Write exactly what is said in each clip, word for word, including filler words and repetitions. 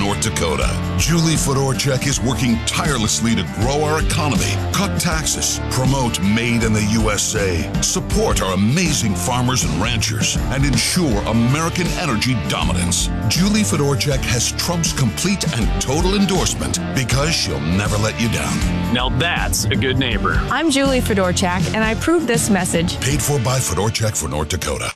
North Dakota. Julie Fedorchak is working tirelessly to grow our economy, cut taxes, promote Made in the U S A, support our amazing farmers and ranchers, and ensure American energy dominance. Julie Fedorchak has Trump's complete and total endorsement because she'll never let you down. Now that's a good neighbor. I'm Julie Fedorchak, and I approve this message. Paid for by Fedorchak for North Dakota.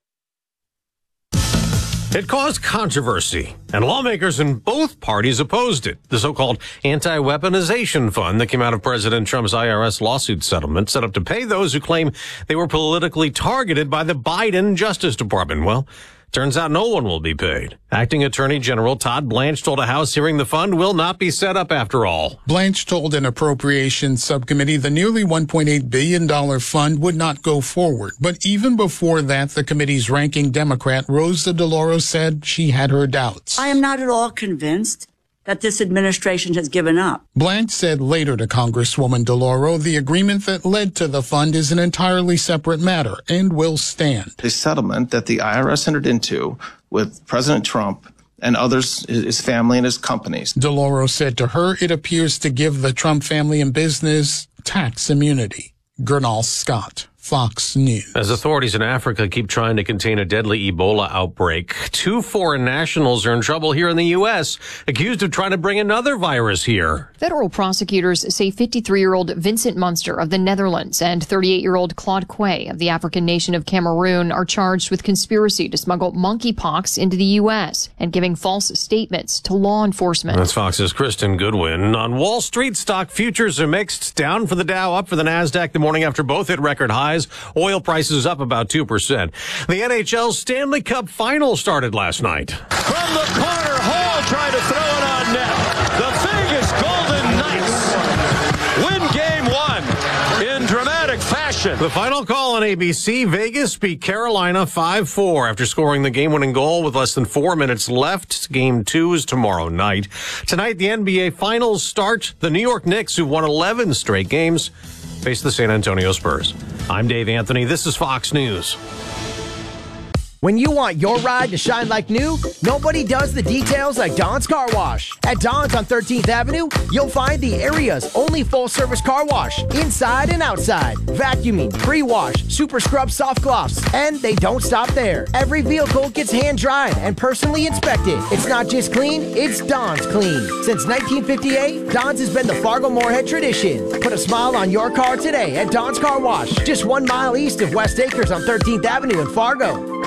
It caused controversy, and lawmakers in both parties opposed it. The so-called anti-weaponization fund that came out of President Trump's I R S lawsuit settlement set up to pay those who claim they were politically targeted by the Biden Justice Department. Well, turns out no one will be paid. Acting Attorney General Todd Blanche told a House hearing the fund will not be set up after all. Blanche told an appropriations subcommittee the nearly one point eight billion dollars fund would not go forward. But even before that, the committee's ranking Democrat, Rosa DeLauro, said she had her doubts. I am not at all convinced that this administration has given up. Blanche said later to Congresswoman DeLauro the agreement that led to the fund is an entirely separate matter and will stand. The settlement that the I R S entered into with President Trump and others, his family and his companies. DeLauro said to her it appears to give the Trump family and business tax immunity. Gernal Scott, Fox News. As authorities in Africa keep trying to contain a deadly Ebola outbreak, two foreign nationals are in trouble here in the U S, accused of trying to bring another virus here. Federal prosecutors say fifty-three-year-old Vincent Munster of the Netherlands and thirty-eight-year-old Claude Quay of the African nation of Cameroon are charged with conspiracy to smuggle monkeypox into the U S and giving false statements to law enforcement. That's Fox's Kristen Goodwin. On Wall Street, stock futures are mixed, down for the Dow, up for the NASDAQ the morning after both hit record highs. Oil prices up about two percent. The N H L Stanley Cup Final started last night. From the corner, Hall trying to throw it on net. The Vegas Golden Knights win game one in dramatic fashion. The final call on A B C. Vegas beat Carolina five four after scoring the game-winning goal with less than four minutes left. Game two is tomorrow night. Tonight, the N B A Finals start. The New York Knicks, who've won eleven straight games, face the San Antonio Spurs. I'm Dave Anthony. This is Fox News. When you want your ride to shine like new, nobody does the details like Don's Car Wash. At Don's on thirteenth Avenue, you'll find the area's only full-service car wash, inside and outside. Vacuuming, pre-wash, super scrub soft gloss, and they don't stop there. Every vehicle gets hand-dried and personally inspected. It's not just clean, it's Don's clean. Since nineteen fifty-eight, Don's has been the Fargo-Moorhead tradition. Put a smile on your car today at Don's Car Wash, just one mile east of West Acres on thirteenth Avenue in Fargo.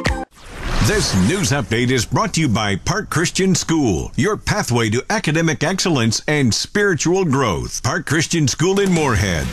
This news update is brought to you by Park Christian School, your pathway to academic excellence and spiritual growth. Park Christian School in Moorhead.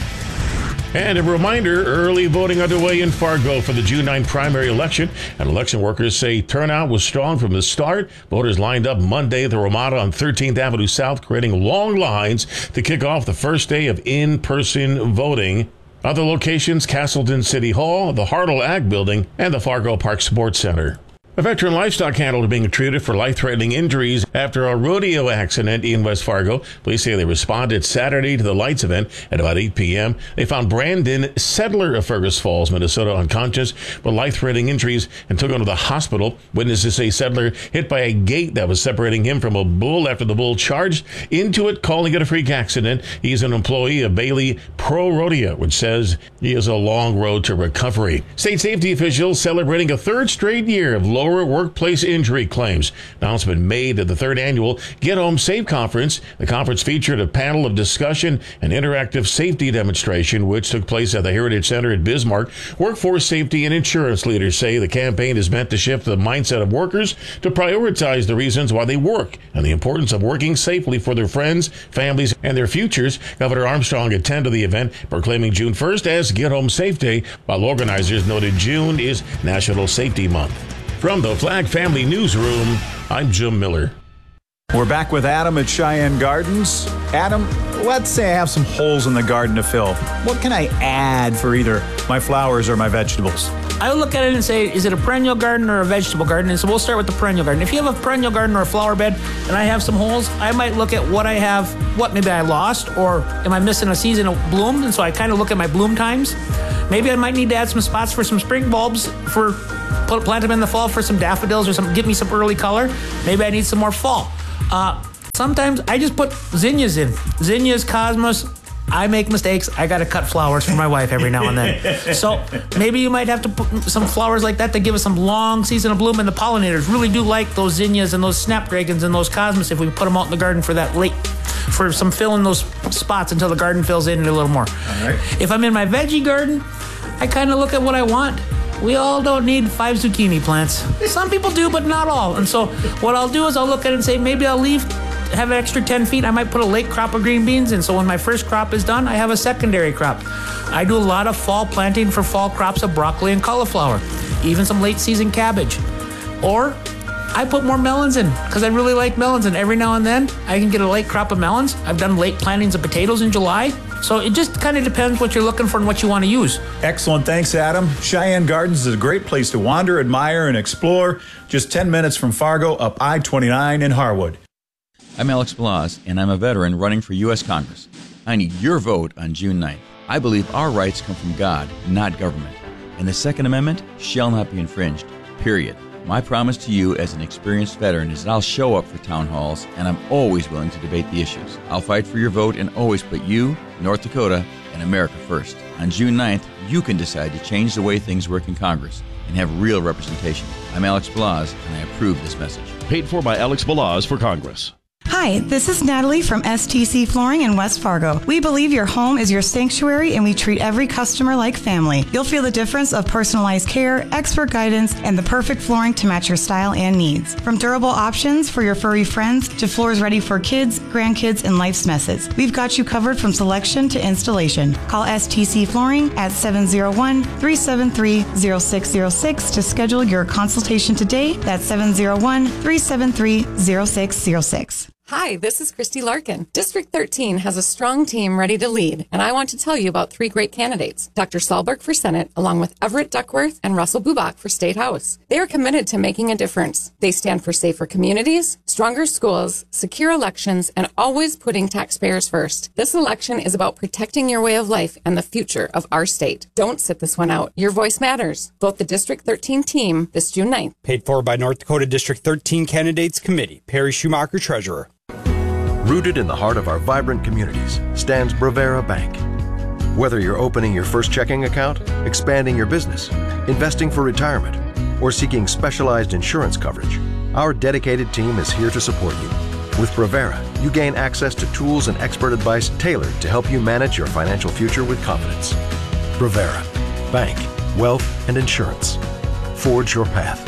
And a reminder, early voting underway in Fargo for the June ninth primary election. And election workers say turnout was strong from the start. Voters lined up Monday at the Ramada on thirteenth Avenue South, creating long lines to kick off the first day of in-person voting. Other locations, Castleton City Hall, the Hartle Ag Building, and the Fargo Park Sports Center. A veteran livestock handler being treated for life-threatening injuries after a rodeo accident in West Fargo. Police say they responded Saturday to the lights event at about eight p.m. They found Brandon Settler of Fergus Falls, Minnesota, unconscious with life-threatening injuries and took him to the hospital. Witnesses say Settler hit by a gate that was separating him from a bull after the bull charged into it, calling it a freak accident. He's an employee of Bailey Pro Rodeo, which says he has a long road to recovery. State safety officials celebrating a third straight year of lower workplace injury claims. Announcement made at the third annual Get Home Safe Conference. The conference featured a panel of discussion and interactive safety demonstration, which took place at the Heritage Center at Bismarck. Workforce safety and insurance leaders say the campaign is meant to shift the mindset of workers to prioritize the reasons why they work and the importance of working safely for their friends, families, and their futures. Governor Armstrong attended the event, proclaiming June first as Get Home Safe Day, while organizers noted June is National Safety Month. From the Flag Family Newsroom, I'm Jim Miller. We're back with Adam at Cheyenne Gardens. Adam, let's say I have some holes in the garden to fill. What can I add for either my flowers or my vegetables? I would look at it and say, is it a perennial garden or a vegetable garden? And so we'll start with the perennial garden. If you have a perennial garden or a flower bed and I have some holes, I might look at what I have, what maybe I lost, or am I missing a season of bloom? And so I kind of look at my bloom times. Maybe I might need to add some spots for some spring bulbs, for plant them in the fall for some daffodils or some, give me some early color. Maybe I need some more fall. Uh, sometimes I just put zinnias in. Zinnias, cosmos. I make mistakes. I got to cut flowers for my wife every now and then. So maybe you might have to put some flowers like that to give us some long season of bloom. And the pollinators really do like those zinnias and those snapdragons and those cosmos if we put them out in the garden for that late, for some fill in those spots until the garden fills in a little more. All right. If I'm in my veggie garden, I kind of look at what I want. We all don't need five zucchini plants. Some people do, but not all. And so what I'll do is I'll look at it and say, maybe I'll leave, have an extra ten feet. I might put a late crop of green beans in. So when my first crop is done, I have a secondary crop. I do a lot of fall planting for fall crops of broccoli and cauliflower, even some late season cabbage. Or I put more melons in because I really like melons. And every now and then I can get a late crop of melons. I've done late plantings of potatoes in July. So it just kind of depends what you're looking for and what you want to use. Excellent. Thanks, Adam. Cheyenne Gardens is a great place to wander, admire, and explore. Just ten minutes from Fargo up I twenty-nine in Harwood. I'm Alex Balaz, and I'm a veteran running for U S Congress. I need your vote on June ninth. I believe our rights come from God, not government. And the Second Amendment shall not be infringed, period. My promise to you as an experienced veteran is that I'll show up for town halls, and I'm always willing to debate the issues. I'll fight for your vote and always put you, North Dakota, and America first. On June ninth, you can decide to change the way things work in Congress and have real representation. I'm Alex Balaz, and I approve this message. Paid for by Alex Balaz for Congress. Hi, this is Natalie from S T C Flooring in West Fargo. We believe your home is your sanctuary and we treat every customer like family. You'll feel the difference of personalized care, expert guidance, and the perfect flooring to match your style and needs. From durable options for your furry friends to floors ready for kids, grandkids, and life's messes, we've got you covered from selection to installation. Call S T C Flooring at seven zero one, three seven three, zero six zero six to schedule your consultation today. That's seven zero one, three seven three, zero six zero six. Hi, this is Christy Larkin. District thirteen has a strong team ready to lead, and I want to tell you about three great candidates. Doctor Sahlberg for Senate, along with Everett Duckworth and Russell Bubach for State House. They are committed to making a difference. They stand for safer communities, stronger schools, secure elections, and always putting taxpayers first. This election is about protecting your way of life and the future of our state. Don't sit this one out. Your voice matters. Vote the District thirteen team this June ninth. Paid for by North Dakota District thirteen Candidates Committee. Perry Schumacher, Treasurer. Rooted in the heart of our vibrant communities stands Bravera Bank. Whether you're opening your first checking account, expanding your business, investing for retirement, or seeking specialized insurance coverage, our dedicated team is here to support you. With Bravera, you gain access to tools and expert advice tailored to help you manage your financial future with confidence. Bravera, bank, wealth, and insurance. Forge your path.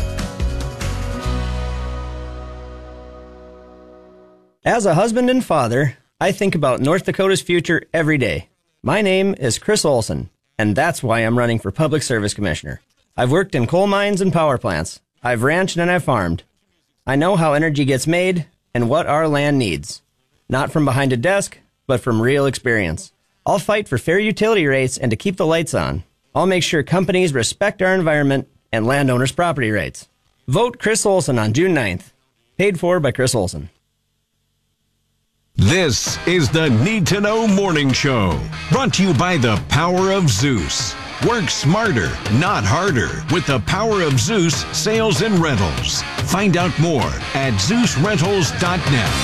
As a husband and father, I think about North Dakota's future every day. My name is Chris Olson, and that's why I'm running for Public Service Commissioner. I've worked in coal mines and power plants. I've ranched and I've farmed. I know how energy gets made and what our land needs. Not from behind a desk, but from real experience. I'll fight for fair utility rates and to keep the lights on. I'll make sure companies respect our environment and landowners' property rights. Vote Chris Olson on June ninth. Paid for by Chris Olson. This is the Need to Know Morning Show, brought to you by the Power of Zeus. Work smarter, not harder, with the Power of Zeus Sales and Rentals. Find out more at zeus rentals dot net.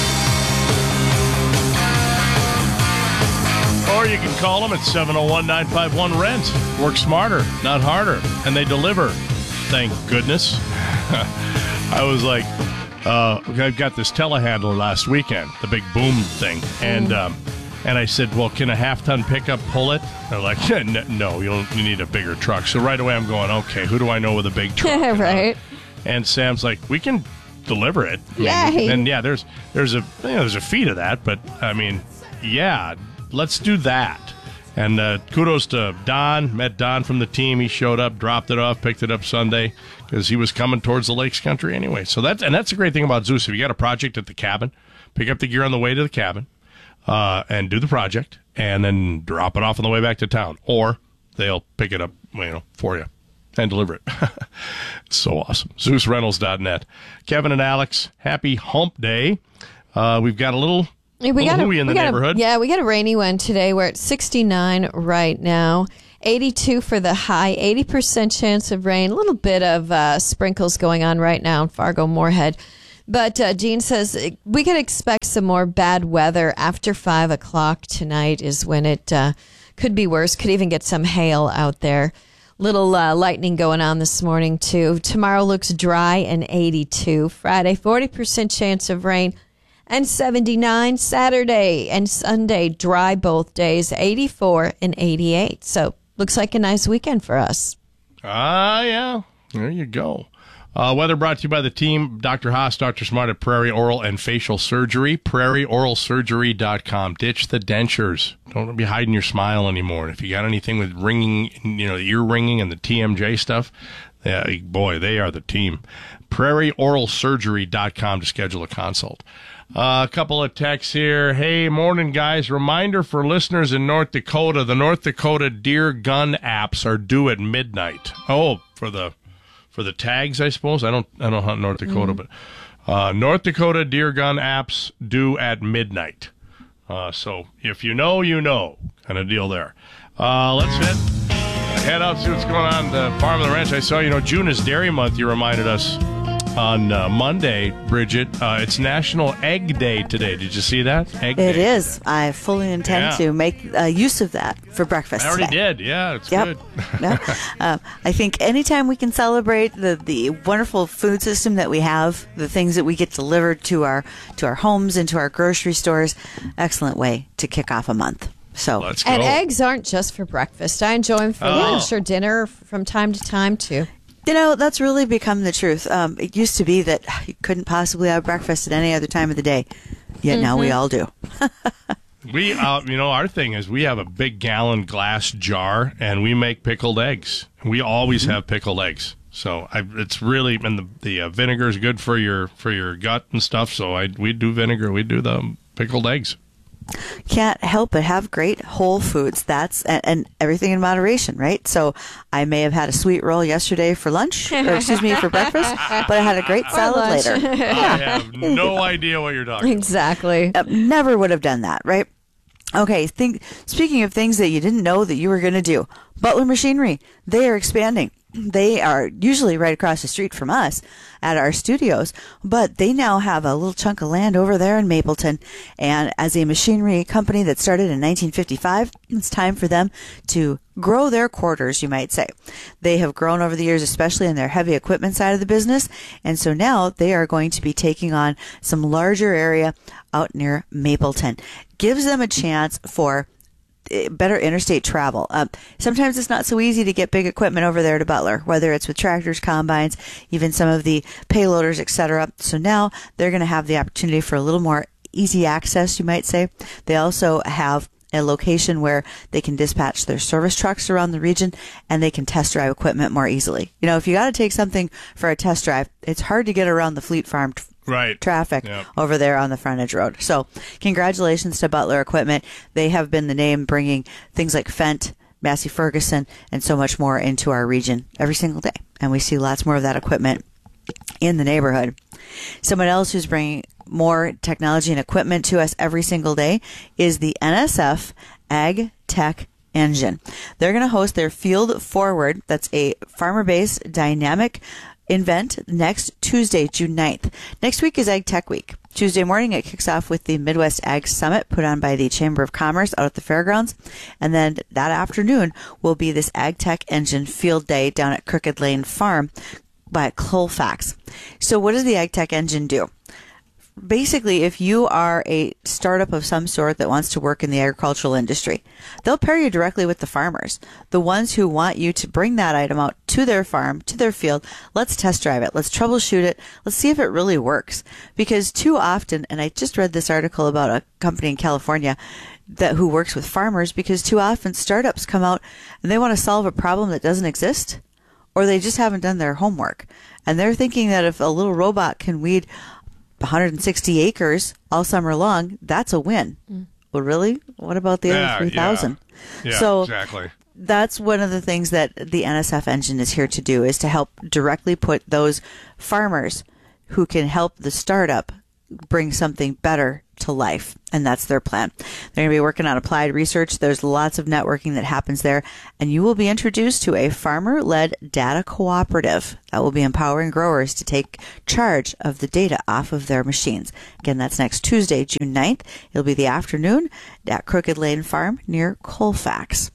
Or you can call them at seven oh one, nine five one, R E N T. Work smarter, not harder, and they deliver. Thank goodness. I was like... Uh, I got this telehandler last weekend, the big boom thing, and um, and I said, well, can a half-ton pickup pull it? They're like, no, you'll, you need a bigger truck. So right away I'm going, okay, who do I know with a big truck? Yeah, right. And Sam's like, we can deliver it. Yay. And yeah, there's there's a you know, there's a fee to that, but I mean, yeah, let's do that. And uh, kudos to Don. Met Don from the team. He showed up, dropped it off, picked it up Sunday because he was coming towards the Lakes Country anyway. So that's and that's the great thing about Zeus. If you got a project at the cabin, pick up the gear on the way to the cabin uh, and do the project, and then drop it off on the way back to town, or they'll pick it up, you know, for you and deliver it. So awesome. zeus rentals dot net. Kevin and Alex, happy Hump Day. Uh, we've got a little. We little got a, hooey in the we got neighborhood. A, yeah, we got a rainy one today. We're at sixty-nine right now. eighty-two for the high, eighty percent chance of rain. A little bit of uh, sprinkles going on right now in Fargo, Moorhead. But uh, Gene says we could expect some more bad weather after five o'clock tonight is when it uh, could be worse. Could even get some hail out there. Little uh, lightning going on this morning, too. Tomorrow looks dry and eighty-two. Friday, forty percent chance of rain and seventy-nine. Saturday and Sunday, dry both days, eighty-four and eighty-eight. So looks like a nice weekend for us. Ah, uh, yeah. There you go. Uh, weather brought to you by the team, Doctor Haas, Doctor Smart at Prairie Oral and Facial Surgery, prairie oral surgery dot com. Ditch the dentures. Don't be hiding your smile anymore. And if you got anything with ringing, you know, ear ringing and the T M J stuff, yeah, boy, they are the team. prairie oral surgery dot com to schedule a consult. Uh, a couple of texts here. Hey, morning, guys. Reminder for listeners in North Dakota, the North Dakota Deer Gun apps are due at midnight. Oh, for the... For the tags, I suppose. I don't I don't hunt North Dakota, mm-hmm. but uh, North Dakota deer gun apps due at midnight. Uh, so if you know, you know, kind of deal there. Uh, let's head, head out, see what's going on at the farm and the ranch. I saw, you know, June is Dairy Month. You reminded us on uh, Monday, Bridget. Uh, it's National Egg Day today. Did you see that? Egg it Day is. Today. I fully intend yeah. to make uh, use of that for breakfast I already today. did. Yeah, it's yep. good. no. uh, I think anytime we can celebrate the, the wonderful food system that we have, the things that we get delivered to our to our homes and to our grocery stores, excellent way to kick off a month. So Let's go. And eggs aren't just for breakfast. I enjoy them for Oh. lunch or dinner from time to time, too. You know, that's really become the truth. Um, it used to be that you couldn't possibly have breakfast at any other time of the day, yet Mm-hmm. now we all do. We, uh, you know, our thing is we have a big gallon glass jar, and we make pickled eggs. We always have pickled eggs. So I, it's really, and the the uh, vinegar is good for your for your gut and stuff. So I we do vinegar, we do the pickled eggs. Can't help but have great whole foods. That's and, and everything in moderation, right? So I may have had a sweet roll yesterday for lunch, or excuse me, for breakfast, but I had a great salad lunch. later. I have no idea what you're talking about. Exactly. Uh, never would have done that, right? Okay, think, speaking of things that you didn't know that you were going to do, Butler Machinery, they are expanding. They are usually right across the street from us at our studios, but they now have a little chunk of land over there in Mapleton. And as a machinery company that started in nineteen fifty-five, it's time for them to grow their quarters, you might say. They have grown over the years, especially in their heavy equipment side of the business. And so now they are going to be taking on some larger area out near Mapleton. Gives them a chance for better interstate travel. Um, sometimes it's not so easy to get big equipment over there to Butler, whether it's with tractors, combines, even some of the payloaders, et cetera. So now they're going to have the opportunity for a little more easy access, you might say. They also have a location where they can dispatch their service trucks around the region, and they can test drive equipment more easily. You know, if you got to take something for a test drive, it's hard to get around the Fleet Farm t- right. traffic Yep. over there on the frontage road. So congratulations to Butler Equipment. They have been the name bringing things like Fendt, Massey Ferguson, and so much more into our region every single day. And we see lots more of that equipment in the neighborhood. Someone else who's bringing more technology and equipment to us every single day is the N S F Ag Tech Engine. They're going to host their Field Forward. That's a farmer-based dynamic event next Tuesday, June ninth. Next week is Ag Tech Week. Tuesday morning, it kicks off with the Midwest Ag Summit put on by the Chamber of Commerce out at the fairgrounds. And then that afternoon will be this Ag Tech Engine Field Day down at Crooked Lane Farm by Colfax. So what does the Ag Tech Engine do? Basically, if you are a startup of some sort that wants to work in the agricultural industry, they'll pair you directly with the farmers, the ones who want you to bring that item out to their farm, to their field. Let's test drive it. Let's troubleshoot it. Let's see if it really works. Because too often, and I just read this article about a company in California that who works with farmers, because too often startups come out and they want to solve a problem that doesn't exist, or they just haven't done their homework. And they're thinking that if a little robot can weed one hundred sixty acres all summer long, that's a win. Mm. Well, really? What about the yeah, other three thousand? Yeah, yeah, so exactly. That's one of the things that the N S F Engine is here to do, is to help directly put those farmers who can help the startup bring something better to life. And that's their plan. They're going to be working on applied research. There's lots of networking that happens there. And you will be introduced to a farmer-led data cooperative that will be empowering growers to take charge of the data off of their machines. Again, that's next Tuesday, June ninth. It'll be the afternoon at Crooked Lane Farm near Colfax.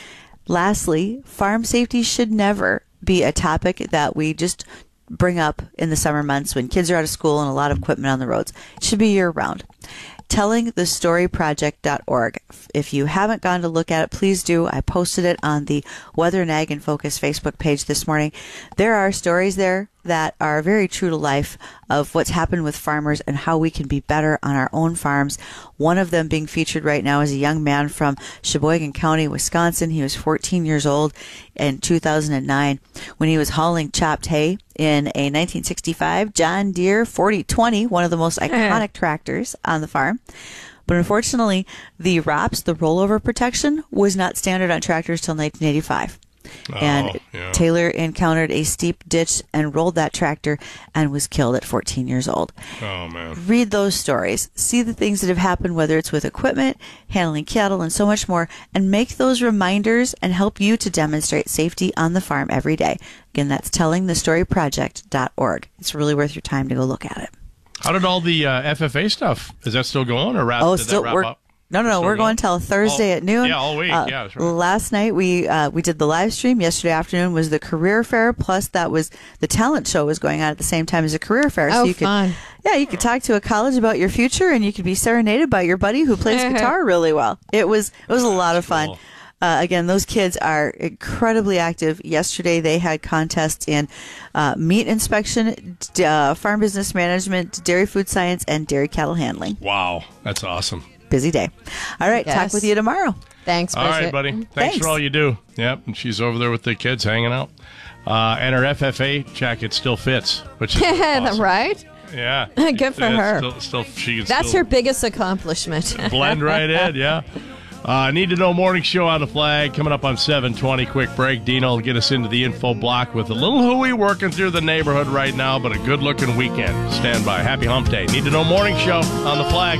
Lastly, farm safety should never be a topic that we just bring up in the summer months when kids are out of school and a lot of equipment on the roads. It should be year-round. telling the story project dot org. If you haven't gone to look at it, please do. I posted it on the Weather and Ag in Focus Facebook page this morning. There are stories there that are very true to life of what's happened with farmers and how we can be better on our own farms. One of them being featured right now is a young man from Sheboygan County, Wisconsin. He was fourteen years old in two thousand nine when he was hauling chopped hay in a nineteen sixty-five John Deere forty twenty, one of the most iconic tractors on the farm. But unfortunately, the R O P S, the rollover protection, was not standard on tractors till nineteen eighty-five. Oh, and yeah. Taylor encountered a steep ditch and rolled that tractor and was killed at fourteen years old. Oh, man. Read those stories. See the things that have happened, whether it's with equipment, handling cattle, and so much more, and make those reminders and help you to demonstrate safety on the farm every day. Again, that's telling the story project dot org. It's really worth your time to go look at it. How did all the uh, F F A stuff? Is that still going, or wrap, Oh, did still that wrap we're up? no, no, no. We're going till Thursday Oh, at noon. yeah, all week. Uh, Yeah, that's right. Last night we uh, we did the live stream. Yesterday afternoon was the career fair. Plus, that was the talent show was going on at the same time as the career fair. Oh, you could, fun. Yeah, you could talk to a college about your future, and you could be serenaded by your buddy who plays guitar really well. It was it was a lot of fun. Uh, again, those kids are incredibly active. Yesterday, they had contests in uh, meat inspection, d- uh, farm business management, dairy food science, and dairy cattle handling. Wow, that's awesome. Busy day. All right, Yes. talk with you tomorrow. Thanks, All right, buddy. Thanks, Thanks. for all you do. Yep, and she's over there with the kids hanging out. Uh, and her F F A jacket still fits, which is awesome. Right? Yeah. Good for It's her. Still, still, she can That's still her biggest accomplishment. blend right in, yeah. Uh, Need to Know Morning Show on the Flag coming up on seven twenty. Quick break. Dino will get us into the info block with a little hooey working through the neighborhood right now, but a good-looking weekend. Stand by. Happy Hump Day. Need to Know Morning Show on the Flag.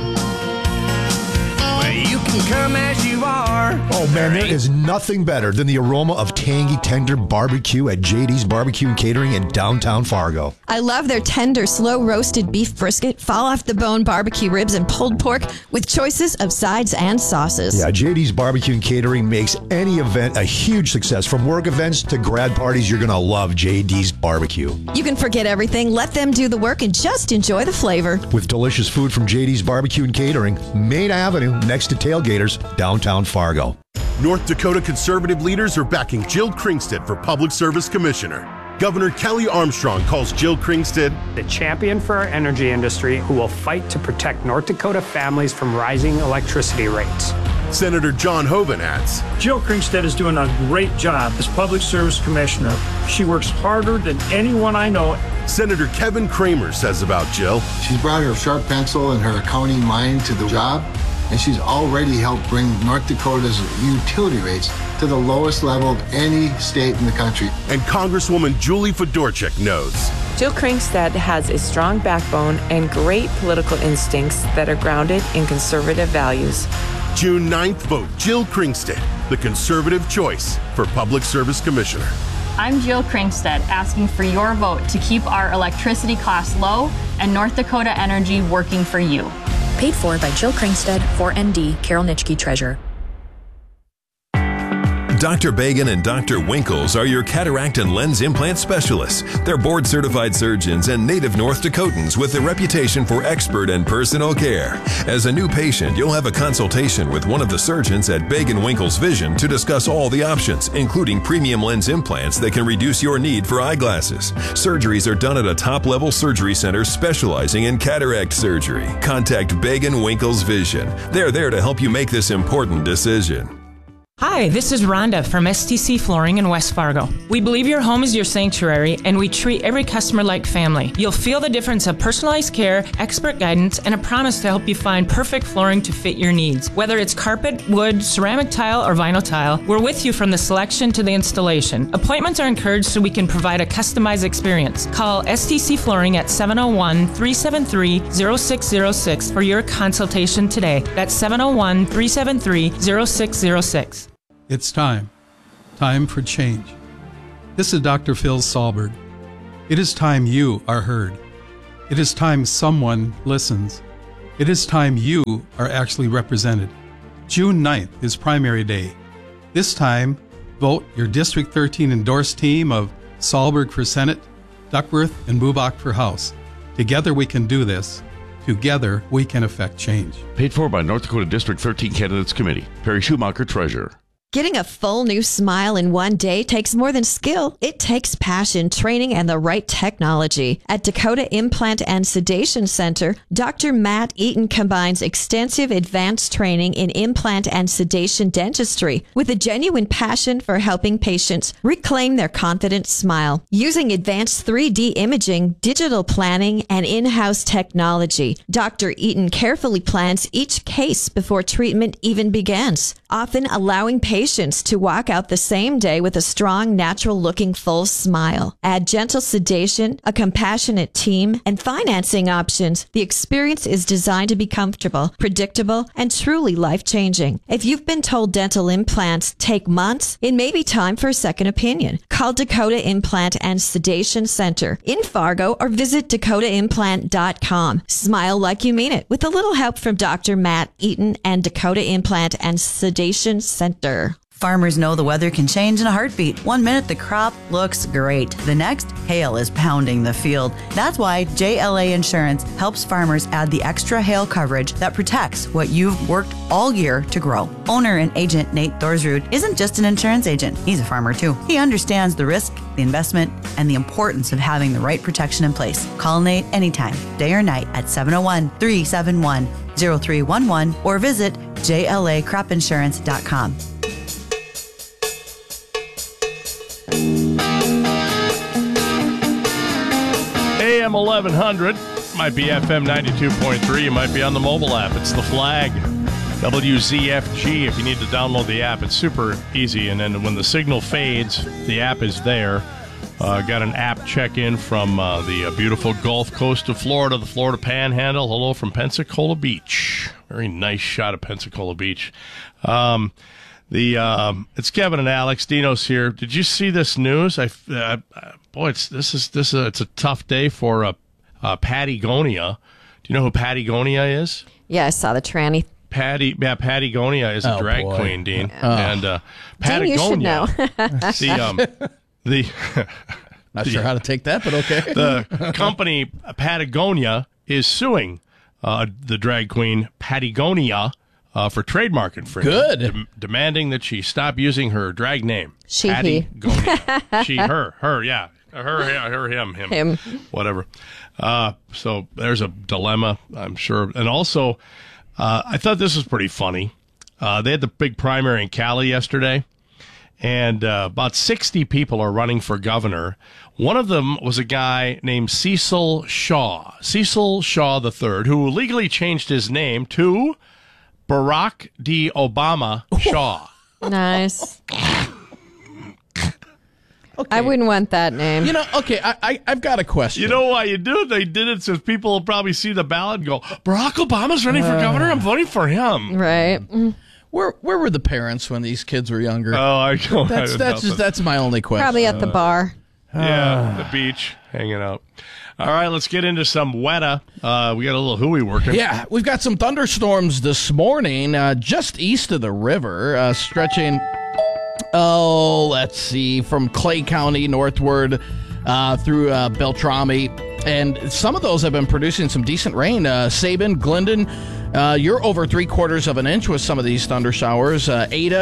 You can come as you are. Oh, man, there is nothing better than the aroma of tangy, tender barbecue at J D's Barbecue and Catering in downtown Fargo. I love their tender, slow-roasted beef brisket, fall-off-the-bone barbecue ribs, and pulled pork with choices of sides and sauces. Yeah, J D's Barbecue and Catering makes any event a huge success. From work events to grad parties, you're going to love J D's Barbecue. You can forget everything, let them do the work, and just enjoy the flavor. With delicious food from J D's Barbecue and Catering, Main Avenue, next to Tailgaters, downtown Fargo. North Dakota conservative leaders are backing Jill Kringstead for Public Service Commissioner. Governor Kelly Armstrong calls Jill Kringstead the champion for our energy industry who will fight to protect North Dakota families from rising electricity rates. Senator John Hoeven adds, Jill Kringstead is doing a great job as Public Service Commissioner. She works harder than anyone I know. Senator Kevin Kramer says about Jill, she's brought her sharp pencil and her accounting mind to the job, and she's already helped bring North Dakota's utility rates to the lowest level of any state in the country. And Congresswoman Julie Fedorchak knows. Jill Kringstead has a strong backbone and great political instincts that are grounded in conservative values. June ninth, vote Jill Kringstead, the conservative choice for Public Service Commissioner. I'm Jill Kringstead, asking for your vote to keep our electricity costs low and North Dakota Energy working for you. Paid for by Jill Kringstead, four N D, Carol Nitschke, Treasurer. Doctor Bagan and Doctor Winkles are your cataract and lens implant specialists. They're board-certified surgeons and native North Dakotans with a reputation for expert and personal care. As a new patient, you'll have a consultation with one of the surgeons at Bagan Winkles Vision to discuss all the options, including premium lens implants that can reduce your need for eyeglasses. Surgeries are done at a top-level surgery center specializing in cataract surgery. Contact Bagan Winkles Vision. They're there to help you make this important decision. Hi, this is Rhonda from S T C Flooring in West Fargo. We believe your home is your sanctuary, and we treat every customer like family. You'll feel the difference of personalized care, expert guidance, and a promise to help you find perfect flooring to fit your needs. Whether it's carpet, wood, ceramic tile, or vinyl tile, we're with you from the selection to the installation. Appointments are encouraged so we can provide a customized experience. Call S T C Flooring at seven oh one, three seven three, oh six oh six for your consultation today. That's seven oh one, three seven three, oh six oh six. It's time. Time for change. This is Doctor Phil Sahlberg. It is time you are heard. It is time someone listens. It is time you are actually represented. June ninth is primary day. This time, vote your District thirteen endorsed team of Sahlberg for Senate, Duckworth, and Bubach for House. Together we can do this. Together we can affect change. Paid for by North Dakota District thirteen Candidates Committee. Perry Schumacher, Treasurer. Getting a full new smile in one day takes more than skill. It takes passion, training, and the right technology. At Dakota Implant and Sedation Center, Doctor Matt Eaton combines extensive advanced training in implant and sedation dentistry with a genuine passion for helping patients reclaim their confident smile. Using advanced three D imaging, digital planning, and in-house technology, Doctor Eaton carefully plans each case before treatment even begins, often allowing patients to walk out the same day with a strong, natural-looking full smile. Add gentle sedation, a compassionate team, and financing options. The experience is designed to be comfortable, predictable, and truly life-changing. If you've been told dental implants take months, it may be time for a second opinion. Call Dakota Implant and Sedation Center in Fargo or visit dakota implant dot com. Smile like you mean it with a little help from Doctor Matt Eaton and Dakota Implant and Sedation Center. Farmers know the weather can change in a heartbeat. One minute the crop looks great. The next, hail is pounding the field. That's why J L A Insurance helps farmers add the extra hail coverage that protects what you've worked all year to grow. Owner and agent Nate Thorsrud isn't just an insurance agent. He's a farmer too. He understands the risk, the investment, and the importance of having the right protection in place. Call Nate anytime, day or night at seven oh one, three seven one, oh three one one or visit J L A crop insurance dot com. A M eleven hundred, might be F M ninety-two point three, you might be on the mobile app. It's The Flag, W Z F G. If you need to download the app, it's super easy. And then when the signal fades, the app is there. Uh, got an app check-in from uh, the uh, beautiful Gulf Coast of Florida, the Florida Panhandle. Hello from Pensacola Beach. Very nice shot of Pensacola Beach. Um, the um, it's Kevin and Alex. Dino's here. Did you see this news? I, uh, boy, it's this is this is it's a tough day for uh, uh, Patagonia. Do you know who Patagonia is? Yeah, I saw the tranny. Patty, yeah, Patagonia is a oh, drag boy. queen, Dean, Yeah. and uh, Dean, you should Patagonia. know. the um, the Not the, sure how to take that, but okay. The company Patagonia is suing uh, the drag queen Patagonia uh, for trademark infringement. Good. dem- demanding that she stop using her drag name. She, he. Patagonia. She, her, her, yeah. Her, yeah, her, him, him. Him. Whatever. Uh, so there's a dilemma, I'm sure. And also, uh, I thought this was pretty funny. Uh, they had the big primary in Cali yesterday, and uh, about sixty people are running for governor. One of them was a guy named Cecil Shaw, Cecil Shaw the third, who legally changed his name to Barack D. Obama Shaw. Nice. Okay. I wouldn't want that name. You know, okay, I, I, I've got a question. You know why you do it? They did it so people will probably see the ballot and go, Barack Obama's running for Uh, governor? I'm voting for him. Right. Where where were the parents when these kids were younger? Oh, I don't That's that's just, that's my only question. Probably at the bar. Yeah, the beach, hanging out. All right, let's get into some weta. Uh, we got a little hooey working. Yeah, we've got some thunderstorms this morning uh, just east of the river, uh, stretching, oh, let's see, from Clay County northward uh, through uh, Beltrami. And some of those have been producing some decent rain. Uh, Sabin, Glendon, uh, you're over three quarters of an inch with some of these thunder showers. Uh, Ada,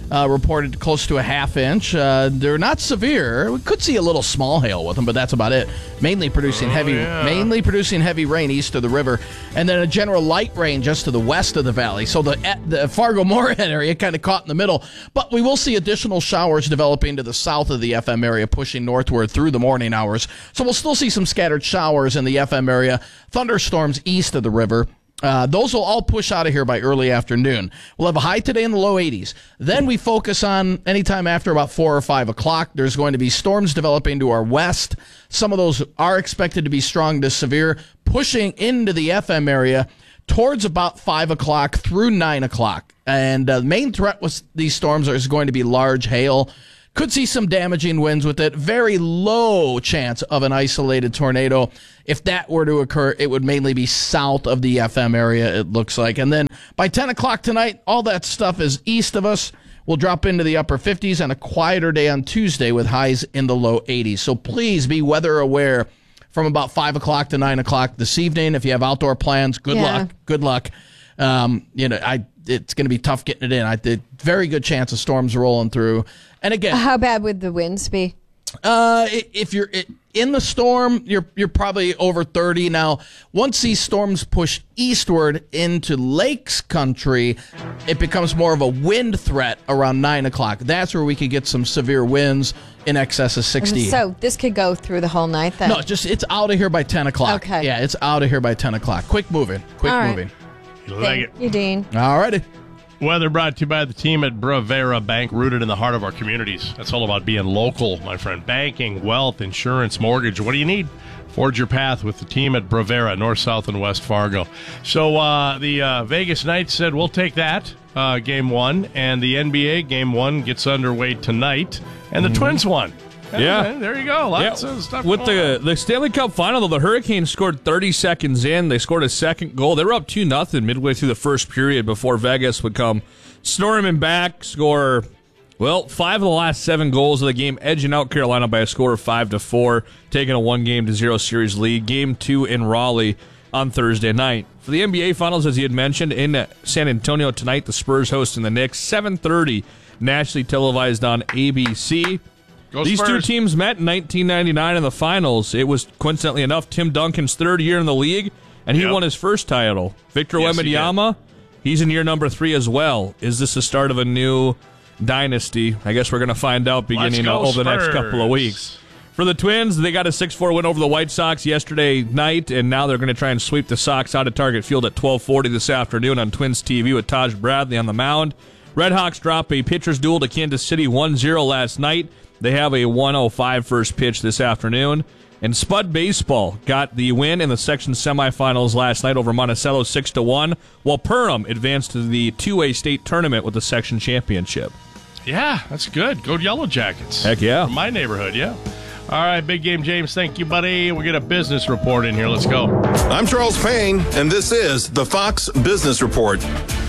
Uh, reported close to a half inch. Uh, they're not severe. We could see a little small hail with them, but that's about it. Mainly producing oh, heavy, yeah. mainly producing heavy rain east of the river, and then a general light rain just to the west of the valley. So the the Fargo-Moorhead area kind of caught in the middle. But we will see additional showers developing to the south of the F M area, pushing northward through the morning hours. So we'll still see some scattered showers in the F M area. Thunderstorms east of the river. Uh, those will all push out of here by early afternoon. We'll have a high today in the low eighties. Then we focus on anytime after about four or five o'clock. There's going to be storms developing to our west. Some of those are expected to be strong to severe, pushing into the F M area towards about five o'clock through nine o'clock. And uh, the main threat with these storms is going to be large hail. Could see some damaging winds with it. Very low chance of an isolated tornado. If that were to occur, it would mainly be south of the F M area, it looks like. And then by ten o'clock tonight, all that stuff is east of us. We'll drop into the upper fifties and a quieter day on Tuesday with highs in the low eighties. So please be weather aware from about five o'clock to nine o'clock this evening. If you have outdoor plans, good Yeah. luck. Good luck. Um, you know, I it's going to be tough getting it in. I did very good chance of storms rolling through. And again, how bad would the winds be? Uh, if you're in the storm, you're you're probably over thirty. Now, once these storms push eastward into lakes country, it becomes more of a wind threat around nine o'clock. That's where we could get some severe winds in excess of sixty. So this could go through the whole night then? No, just it's out of here by ten o'clock. Okay. Yeah, it's out of here by ten o'clock. Quick moving. Quick All right. moving. You like it. Thank you, Dean. All righty. Weather brought to you by the team at Bravera Bank, rooted in the heart of our communities. That's all about being local, my friend. Banking, wealth, insurance, mortgage. What do you need? Forge your path with the team at Bravera, North, South, and West Fargo. So uh, the uh, Vegas Knights said, we'll take that, uh, game one. And the N B A game one gets underway tonight. And the mm-hmm. Twins won. Yeah. And there you go. Lots yeah. of stuff With the, the Stanley Cup final, though, the Hurricanes scored thirty seconds in. They scored a second goal. They were up two nothing midway through the first period before Vegas would come storming back, score, well, five of the last seven goals of the game, edging out Carolina by a score of five to four, taking a one game to zero series lead. Game two in Raleigh on Thursday night. For the N B A finals, as you had mentioned, in San Antonio tonight, the Spurs hosting the Knicks, seven thirty, nationally televised on A B C. Go These Spurs. two teams met in nineteen ninety-nine in the finals. It was, coincidentally enough, Tim Duncan's third year in the league, and he Yep. won his first title. Victor Yes, he Wembanyama, he's in year number three as well. Is this the start of a new dynasty? I guess we're going to find out beginning go, over the next Spurs. couple of weeks. For the Twins, they got a six four win over the White Sox yesterday night, and now they're going to try and sweep the Sox out of Target Field at twelve forty this afternoon on Twins T V with Taj Bradley on the mound. Red Hawks drop a pitcher's duel to Kansas City one zero last night. They have a one oh five first pitch this afternoon. And Spud Baseball got the win in the section semifinals last night over Monticello six to one, while Perham advanced to the two A state tournament with the section championship. Yeah, that's good. Go Yellow Jackets. Heck yeah. From my neighborhood, yeah. All right, Big Game James, thank you, buddy. We'll get a business report in here. Let's go. I'm Charles Payne, and this is the Fox Business Report.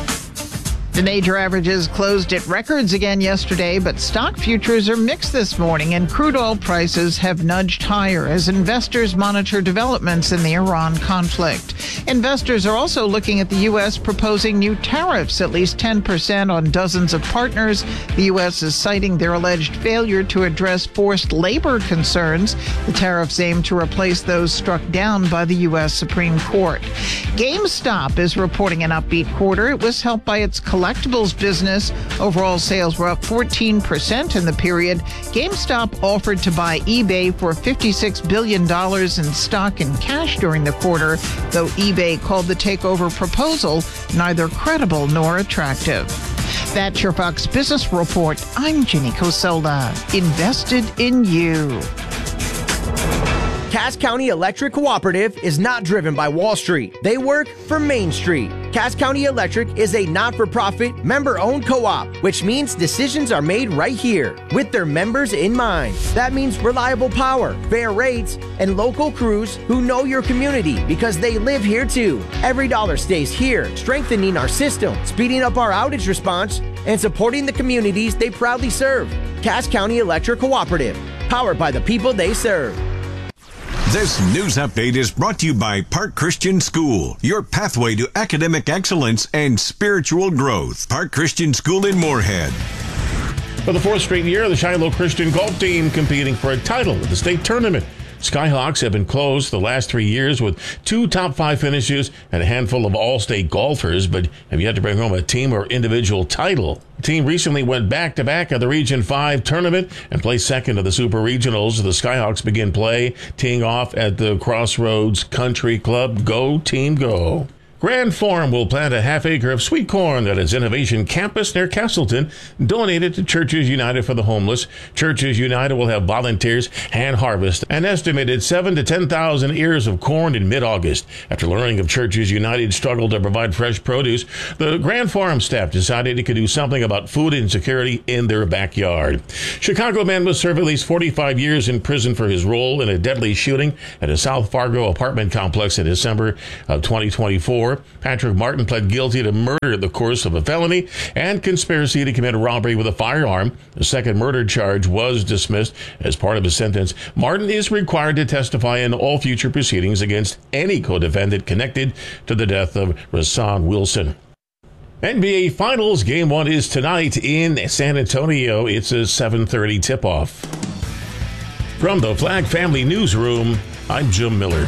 The major averages closed at records again yesterday, but stock futures are mixed this morning, and crude oil prices have nudged higher as investors monitor developments in the Iran conflict. Investors are also looking at the U S proposing new tariffs, at least ten percent on dozens of partners. The U S is citing their alleged failure to address forced labor concerns. The tariffs aim to replace those struck down by the U S Supreme Court. GameStop is reporting an upbeat quarter. It was helped by its collectibles business. Overall sales were up fourteen percent in the period. GameStop offered to buy eBay for fifty-six billion dollars in stock and cash during the quarter, though eBay called the takeover proposal neither credible nor attractive. That's your Fox Business Report. I'm Jenny Cosola. Invested in you. Cass County Electric Cooperative is not driven by Wall Street. They work for Main Street. Cass County Electric is a not-for-profit, member-owned co-op, which means decisions are made right here with their members in mind. That means reliable power, fair rates, and local crews who know your community because they live here too. Every dollar stays here, strengthening our system, speeding up our outage response, and supporting the communities they proudly serve. Cass County Electric Cooperative, powered by the people they serve. This news update is brought to you by Park Christian School, your pathway to academic excellence and spiritual growth. Park Christian School in Moorhead. For the fourth straight year, the Shiloh Christian golf team competing for a title at the state tournament. Skyhawks have been close the last three years with two top five finishes and a handful of all-state golfers, but have yet to bring home a team or individual title. The team recently went back-to-back at the Region five tournament and placed second of the Super Regionals. The Skyhawks begin play, teeing off at the Crossroads Country Club. Go, team, go. Grand Forum will plant a half acre of sweet corn at its Innovation Campus near Castleton, donated to Churches United for the Homeless. Churches United will have volunteers hand harvest an estimated seven to ten thousand ears of corn in mid-August. After learning of Churches United's struggle to provide fresh produce, the Grand Forum staff decided it could do something about food insecurity in their backyard. Chicago man was served at least forty-five years in prison for his role in a deadly shooting at a South Fargo apartment complex in December of twenty twenty-four. Patrick Martin pled guilty to murder in the course of a felony and conspiracy to commit a robbery with a firearm. The second murder charge was dismissed as part of his sentence. Martin is required to testify in all future proceedings against any co-defendant connected to the death of Rasan Wilson. N B A Finals Game one is tonight in San Antonio. It's a seven thirty tip-off. From the Flag Family Newsroom, I'm Jim Miller.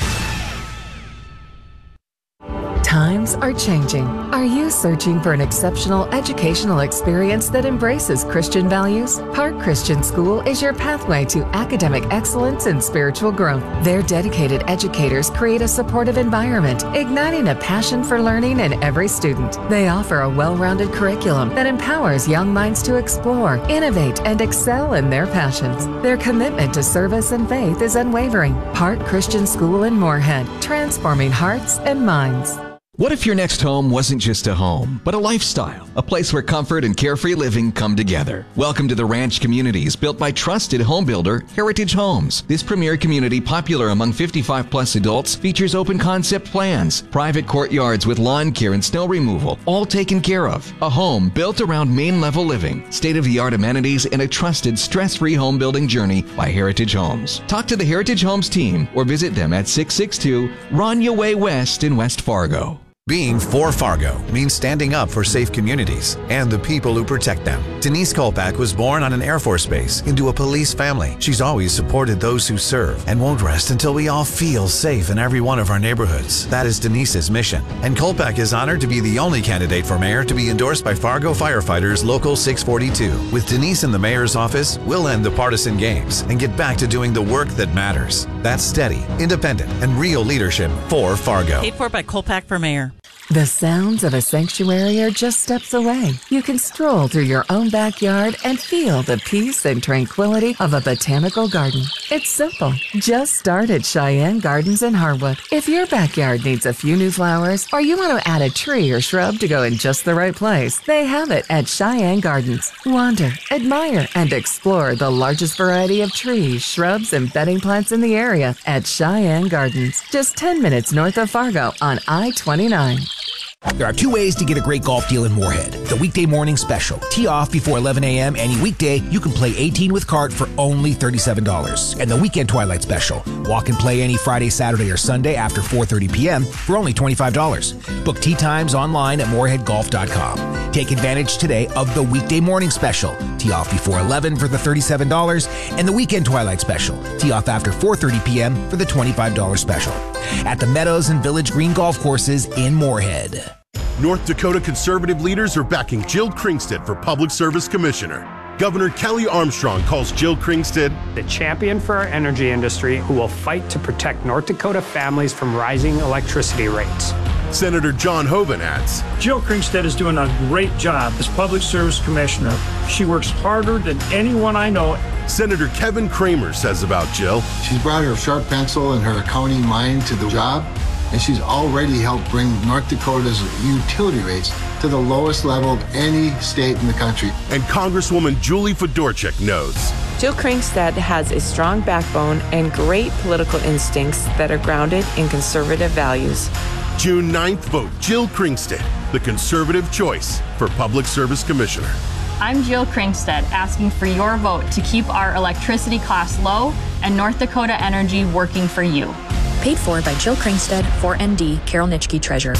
Times are changing. Are you searching for an exceptional educational experience that embraces Christian values? Park Christian School is your pathway to academic excellence and spiritual growth. Their dedicated educators create a supportive environment, igniting a passion for learning in every student. They offer a well-rounded curriculum that empowers young minds to explore, innovate, and excel in their passions. Their commitment to service and faith is unwavering. Park Christian School in Moorhead, transforming hearts and minds. What if your next home wasn't just a home, but a lifestyle? A place where comfort and carefree living come together. Welcome to the Ranch Communities, built by trusted home builder Heritage Homes. This premier community, popular among fifty-five plus adults, features open concept plans, private courtyards with lawn care and snow removal, all taken care of. A home built around main level living, state-of-the-art amenities, and a trusted stress-free home building journey by Heritage Homes. Talk to the Heritage Homes team or visit them at six six two Ronya Way West in West Fargo. Being for Fargo means standing up for safe communities and the people who protect them. Denise Kolpak was born on an Air Force base into a police family. She's always supported those who serve and won't rest until we all feel safe in every one of our neighborhoods. That is Denise's mission. And Kolpak is honored to be the only candidate for mayor to be endorsed by Fargo Firefighters Local six forty-two. With Denise in the mayor's office, we'll end the partisan games and get back to doing the work that matters. That's steady, independent, and real leadership for Fargo. Paid for by Kolpak for mayor. The sounds of a sanctuary are just steps away. You can stroll through your own backyard and feel the peace and tranquility of a botanical garden. It's simple. Just start at Cheyenne Gardens in Harwood. If your backyard needs a few new flowers or you want to add a tree or shrub to go in just the right place, they have it at Cheyenne Gardens. Wander, admire, and explore the largest variety of trees, shrubs, and bedding plants in the area at Cheyenne Gardens. Just ten minutes north of Fargo on I twenty-nine. There are two ways to get a great golf deal in Moorhead. The weekday morning special. Tee off before eleven a.m. any weekday. You can play eighteen with cart for only thirty-seven dollars. And the weekend twilight special. Walk and play any Friday, Saturday, or Sunday after four thirty p.m. for only twenty-five dollars. Book tee times online at moorhead golf dot com. Take advantage today of the weekday morning special. Tee off before eleven for the thirty-seven dollars. And the weekend twilight special. Tee off after four thirty p.m. for the twenty-five dollars special. At the Meadows and Village Green Golf Courses in Moorhead. North Dakota conservative leaders are backing Jill Kringstead for Public Service Commissioner. Governor Kelly Armstrong calls Jill Kringstead the champion for our energy industry who will fight to protect North Dakota families from rising electricity rates. Senator John Hoeven adds, Jill Kringstead is doing a great job as Public Service Commissioner. She works harder than anyone I know. Senator Kevin Kramer says about Jill, she's brought her sharp pencil and her accounting mind to the job, and she's already helped bring North Dakota's utility rates to the lowest level of any state in the country. And Congresswoman Julie Fedorchak notes, Jill Kringstead has a strong backbone and great political instincts that are grounded in conservative values. June ninth, vote Jill Kringstead, the conservative choice for Public Service Commissioner. I'm Jill Kringstead, asking for your vote to keep our electricity costs low and North Dakota Energy working for you. Paid for by Jill Kringstead, four N D, Carol Nitschke, Treasurer.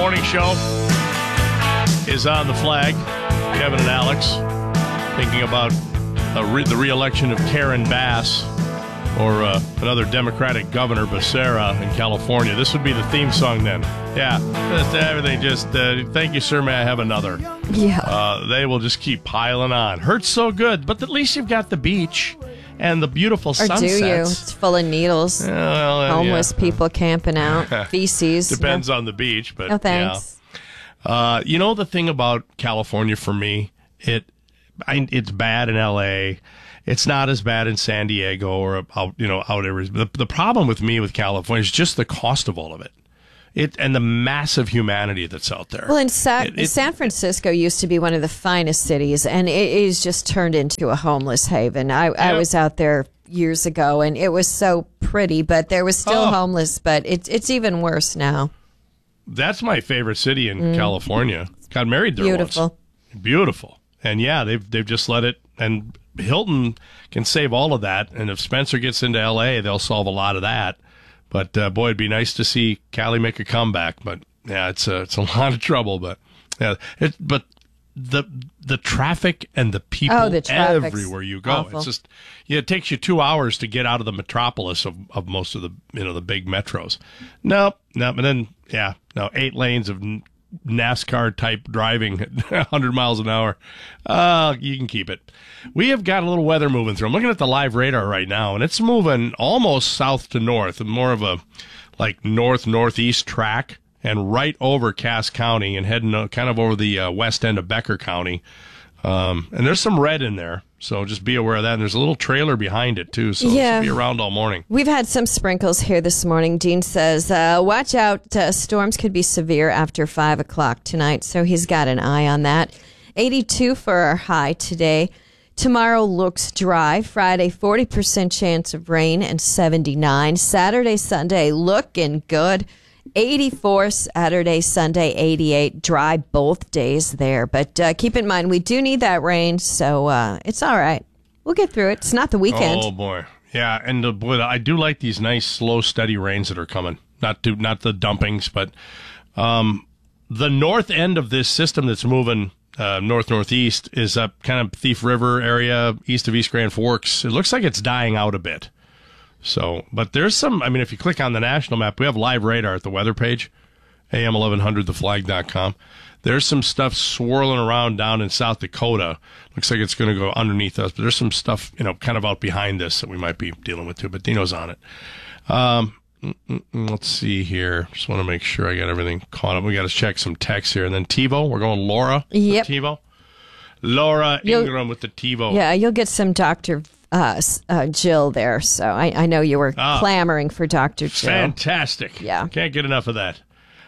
Morning Show is on the flag. Kevin and Alex thinking about uh, re- the re-election of Karen Bass or uh, another Democratic governor, Becerra, in California. This would be the theme song then. Yeah, just everything. Just uh, thank you, sir. May I have another? Yeah. Uh, they will just keep piling on. Hurts so good, but at least you've got the beach and the beautiful Or sunsets. do you? It's full of needles. Yeah, well, uh, Homeless yeah. people camping out. Feces. Depends no. on the beach, but No thanks. yeah. Uh, you know the thing about California for me, it I, it's bad in L A. It's not as bad in San Diego or out, you know, out areas. The, the problem with me with California is just the cost of all of it. It and the massive humanity that's out there. Well, in Sa- It- it- San Francisco used to be one of the finest cities, and it is just turned into a homeless haven. I, I Yep. was out there years ago, and it was so pretty, but there was still Oh. homeless. But it's it's even worse now. That's my favorite city in Mm. California. Got married there Beautiful. once. Beautiful. And yeah, they've they've just let it. And Hilton can save all of that. And if Spencer gets into L A, they'll solve a lot of that. But uh, boy, it'd be nice to see Cali make a comeback. But yeah, it's a it's a lot of trouble. But yeah, it but the the traffic and the people Oh, the traffic's everywhere you go, awful. it's just yeah, it takes you two hours to get out of the metropolis of, of most of the you know the big metros. Nope, nope. And then yeah, no eight lanes of NASCAR type driving at one hundred miles an hour. Uh, you can keep it. We have got a little weather moving through. I'm looking at the live radar right now, and it's moving almost south to north, more of a like north northeast track, and right over Cass County and heading uh, kind of over the uh, west end of Becker County. Um, and there's some red in there, so just be aware of that. And there's a little trailer behind it too, so Yeah. it should be around all morning. We've had some sprinkles here this morning. Dean says, uh, watch out. Uh, storms could be severe after five o'clock tonight. So he's got an eye on that. eighty-two for our high today. Tomorrow looks dry. Friday, forty percent chance of rain and seventy-nine. Saturday, Sunday, looking good. eighty-four Saturday, Sunday, eighty-eight. Dry both days there. But uh, keep in mind, we do need that rain. So uh, it's all right. We'll get through it. It's not the weekend. Oh boy, yeah, and uh, boy, I do like these nice, slow, steady rains that are coming. Not to not the dumpings, but um, the north end of this system that's moving uh, north northeast is up kind of Thief River area, east of East Grand Forks. It looks like it's dying out a bit. So, but there's some. I mean, if you click on the national map, we have live radar at the weather page, A M eleven hundred the flag dot com. There's some stuff swirling around down in South Dakota. Looks like it's going to go underneath us, but there's some stuff, you know, kind of out behind this that we might be dealing with too. But Dino's on it. Um, let's see here. Just want to make sure I got everything caught up. We got to check some text here, and then TiVo. We're going Laura. with Yep. TiVo. Laura You'll- Ingram with the TiVo. Yeah, you'll get some Doctor Uh, s- uh, Jill there. So I, I know you were Ah. clamoring for Doctor Jill. Fantastic. Yeah. Can't get enough of that.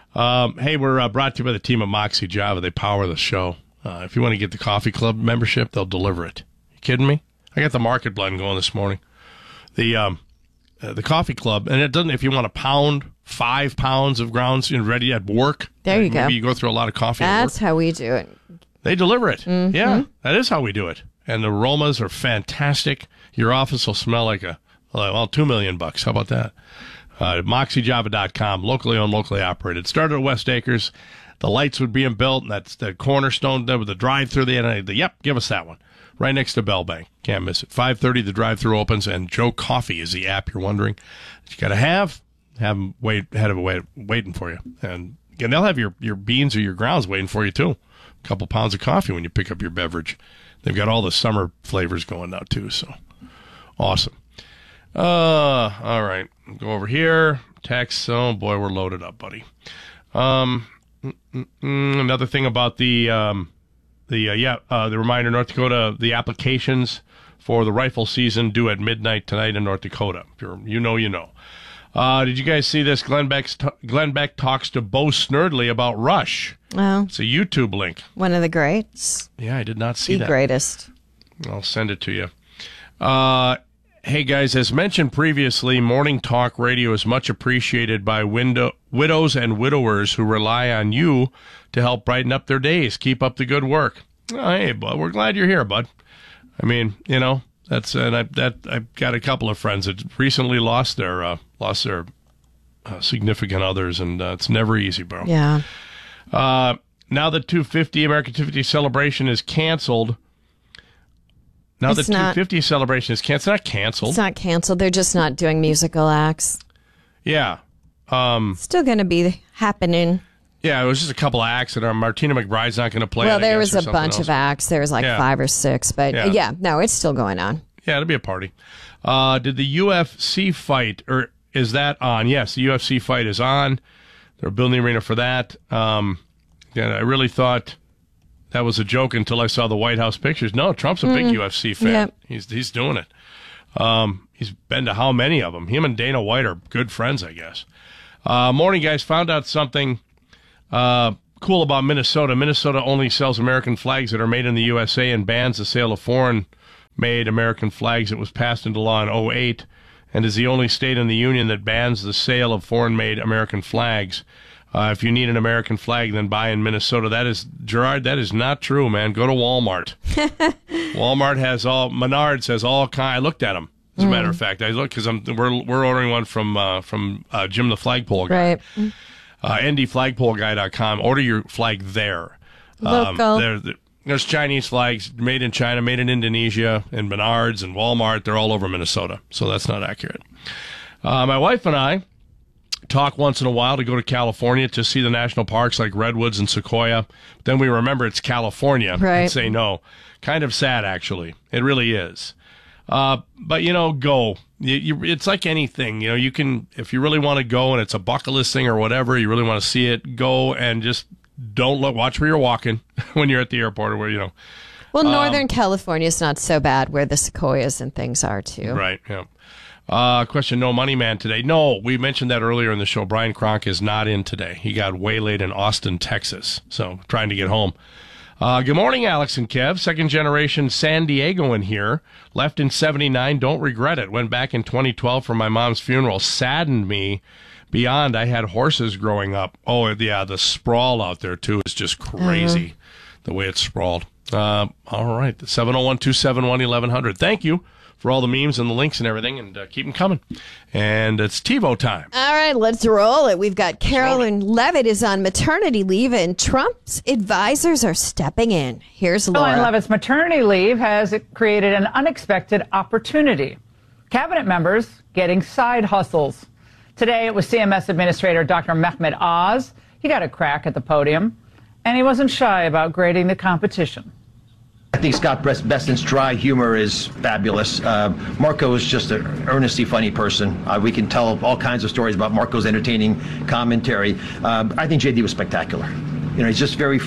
Um, hey, we're uh, brought to you by the team at Moxie Java. They power the show. Uh, if you want to get the Coffee Club membership, they'll deliver it. You kidding me? I got the market blend going this morning. The um, uh, the Coffee Club, and it doesn't. If you want a pound, five pounds of grounds, you know, ready at work. There you uh, go. Maybe you go through a lot of coffee at work. That's how we do it. They deliver it. Mhm. Yeah, that is how we do it. And the aromas are fantastic. Your office will smell like a, well, two million bucks. How about that? Uh, Moxie Java dot com, locally owned, locally operated. Started at West Acres. The lights were being built, and that's the cornerstone there with the drive-through. The, and the, yep, give us that one. Right next to Bell Bank. Can't miss it. five thirty, the drive-through opens, and Joe Coffee is the app you're wondering. That you got to have. Have them wait, ahead of a wait, waiting for you. And again, they'll have your, your beans or your grounds waiting for you, too. A couple pounds of coffee when you pick up your beverage. They've got all the summer flavors going now, too, so awesome. Uh, all right. Go over here. Text. Oh, boy, we're loaded up, buddy. Um, mm, mm, mm, another thing about the, um, the uh, yeah, uh, the reminder, North Dakota, the applications for the rifle season due at midnight tonight in North Dakota. If you're, you know, you know. Uh, did you guys see this? Glenn, Beck's t- Glenn Beck talks to Bo Snerdley about Rush. Well, It's a YouTube link. one of the greats. Yeah, I did not see The that. greatest. I'll send it to you. Uh, hey, guys, as mentioned previously, morning talk radio is much appreciated by window- widows and widowers who rely on you to help brighten up their days. Keep up the good work. Oh, hey, bud, we're glad you're here, bud. I mean, you know, that's and I that I've got a couple of friends that recently lost their uh, lost their uh, significant others, and uh, it's never easy, bro. Yeah. Uh, now the two fifty American two fifty celebration is canceled. Now It's the not- two fifty celebration is canceled. It's not canceled. It's not canceled. They're just not doing musical acts. Yeah. Um, Still going to be happening. yeah, it was just a couple of acts, and uh, Martina McBride's not going to play. well, it, I there guess, was or a something bunch else. of acts. There was like Yeah. five or six. But Yeah. yeah. yeah, no, it's still going on. Yeah, it'll be a party. Uh, did the U F C fight, or is that on? Yes, the U F C fight is on. They're building the arena for that. Um, yeah, I really thought that was a joke until I saw the White House pictures. No, Trump's a big Mm. U F C fan. Yep. He's he's doing it. Um, he's been to how many of them? Him and Dana White are good friends, I guess. Uh, morning, guys. Found out something uh, cool about Minnesota. Minnesota only sells American flags that are made in the U S A and bans the sale of foreign-made American flags. It was passed into law in oh eight and is the only state in the union that bans the sale of foreign-made American flags. Uh, if you need an American flag, then buy in Minnesota. That is, Gerard, that is not true, man. Go to Walmart. Walmart has all, Menards has all kind. I looked at them, as a matter of fact. I looked because I'm we're we're ordering one from uh, from uh, Jim the Flagpole guy. Right. Uh, N D flagpole guy dot com. Order your flag there. Local. there- there- there's Chinese flags made in China, made in Indonesia, and Menards and Walmart. They're all over Minnesota, so that's not accurate. Uh, my wife and I talk once in a while to go to California to see the national parks like Redwoods and Sequoia. But then we remember it's California Right. and say no. Kind of sad, actually. It really is. Uh, but, you know, go. You, you, it's like anything. You know, you can, if you really want to go and it's a bucket list thing or whatever, you really want to see it, go and just don't look, watch where you're walking when you're at the airport or where, you know. Well, Um, Northern California is not so bad where the sequoias and things are, too. Right, yeah. Uh, question, no money man today. No, we mentioned that earlier in the show. Brian Kronk is not in today. He got waylaid in Austin, Texas, so trying to get home. Uh, good morning, Alex and Kev. Second generation San Diegoan here. Left in seventy-nine, don't regret it. Went back in twenty twelve for my mom's funeral. Saddened me beyond. I had horses growing up. Oh, yeah, the sprawl out there, too, is just crazy, the way it's sprawled. Uh, all right, seven oh one, two seven one, eleven hundred. Thank you for all the memes and the links and everything, and uh, keep them coming. And it's TiVo time. All right, let's roll it. We've got Carolyn Levitt is on maternity leave, and Trump's advisors are stepping in. Here's Laura. Caroline Levitt's maternity leave has created an unexpected opportunity. Cabinet members getting side hustles. Today, it was C M S Administrator Doctor Mehmet Oz. He got a crack at the podium, and he wasn't shy about grading the competition. I think Scott Besant's dry humor is fabulous. Uh, Marco is just an earnestly funny person. Uh, we can tell all kinds of stories about Marco's entertaining commentary. Uh, I think J D was spectacular. You know, he's just very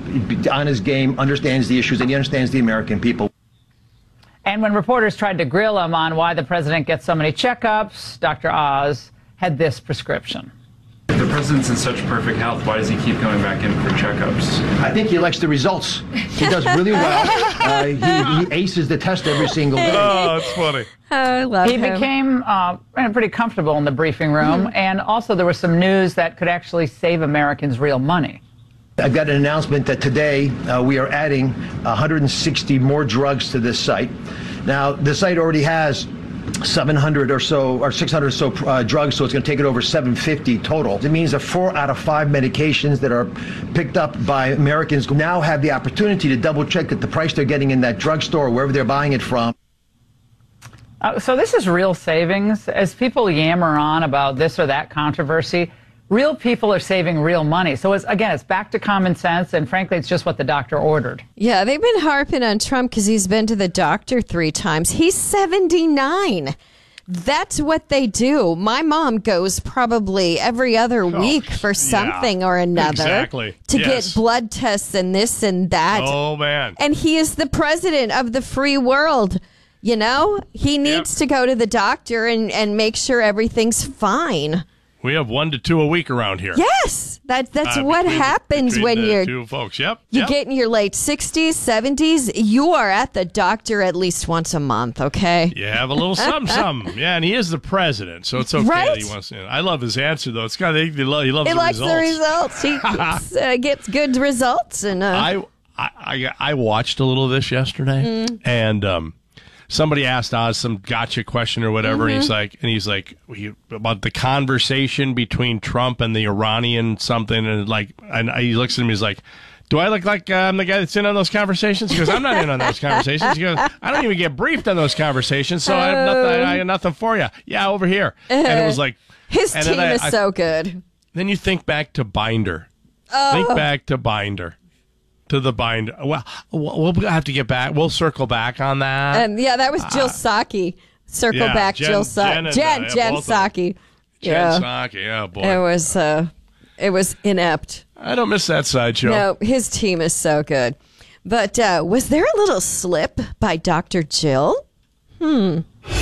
on his game, understands the issues, and he understands the American people. And when reporters tried to grill him on why the president gets so many checkups, Doctor Oz had this prescription. If the president's in such perfect health, why does he keep going back in for checkups? I think he likes the results. He does really well. Uh, he, he aces the test every single day. Oh, that's funny. I love he him. became uh, pretty comfortable in the briefing room, Mm-hmm. and also there was some news that could actually save Americans real money. I've got an announcement that today uh, we are adding one hundred sixty more drugs to this site. Now, the site already has seven hundred or so, or six hundred or so uh, drugs, so it's going to take it over seven fifty total. It means that four out of five medications that are picked up by Americans now have the opportunity to double check that the price they're getting in that drugstore, wherever they're buying it from. Uh, so this is real savings. As people yammer on about this or that controversy, real people are saving real money. So it's, again, it's back to common sense, and frankly, it's just what the doctor ordered. Yeah, they've been harping on Trump because he's been to the doctor three times. He's seventy-nine. That's what they do. My mom goes probably every other week for something or another exactly. to Yes. get blood tests and this and that. Oh, man. And he is the president of the free world. You know, he needs to go to the doctor and, and make sure everything's fine. We have one to two a week around here. Yes, that, that's Uh, what between- happens between when the you're two folks. Yep. you yep. get in your late sixties, seventies. You are at the doctor at least once a month, okay? You have a little something, something. Yeah, and he is the president, so it's okay Right? that he wants to. I love his answer, though. It's kind of, he, lo- he loves He the likes results. the results. He gets, uh, gets good results. and uh, I, I, I I watched a little of this yesterday, Mm. and um, somebody asked Oz some gotcha question or whatever, Mm-hmm. and he's like, and he's like he, about the conversation between Trump and the Iranian something, and like, and he looks at me, he's like, do I look like uh, I'm the guy that's in on those conversations? He goes, I'm not in on those conversations. He goes, I don't even get briefed on those conversations, so I have nothing. I have nothing for you. Yeah, over here. And it was like His and team then I- is I- so good. Then you think back to Binder. Oh. Think back to Binder. To the Binder. Well, we'll have to get back. We'll circle back on that. And yeah, that was Jill Uh, Psaki. Circle yeah, back, Jen- Jill Psaki. Jen and, Jen, uh, yeah, Jen both of them. Psaki. Jen Yeah. Psaki, yeah, boy. It was, uh, it was inept. I don't miss that sideshow. No, his team is so good. But uh, was there a little slip by Doctor Jill? Hmm.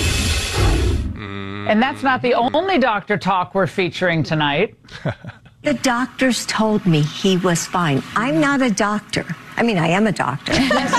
And that's not the only doctor talk we're featuring tonight. The doctors told me he was fine. I'm not a doctor. I mean, I am a doctor.